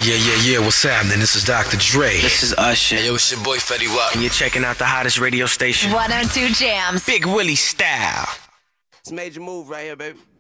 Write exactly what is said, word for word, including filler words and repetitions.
Yeah, yeah, yeah, what's happening? This is Doctor Dre. This is Usher. Hey, yo, it's your boy Fetty Wap. And you're checking out the hottest radio station. one oh two Jams. Big Willie style. It's a major move right here, baby.